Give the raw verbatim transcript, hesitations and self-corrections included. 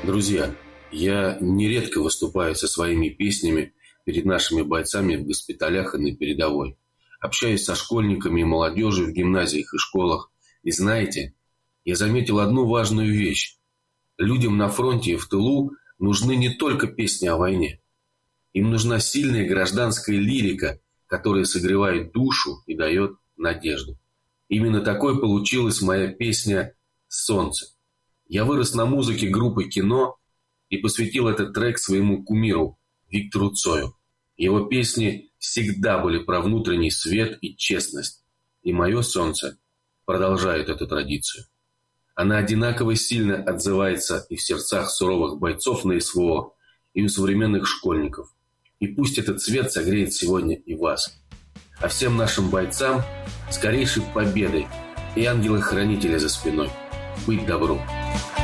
Друзья, я нередко выступаю со своими песнями перед нашими бойцами в госпиталях и на передовой. Общаюсь со школьниками и молодежью в гимназиях и школах. И знаете, я заметил одну важную вещь. Людям на фронте и в тылу нужны не только песни о войне. Им нужна сильная гражданская лирика, которая согревает душу и дает надежду. Именно такой получилась моя песня «Солнце». Я вырос на музыке группы «Кино» и посвятил этот трек своему кумиру Виктору Цою. Его песни всегда были про внутренний свет и честность. И мое «Солнце» продолжает эту традицию. Она одинаково сильно отзывается и в сердцах суровых бойцов на СВО, и у современных школьников. И пусть этот свет согреет сегодня и вас. А всем нашим бойцам скорейшей победы и ангелы-хранители за спиной. Быть добру!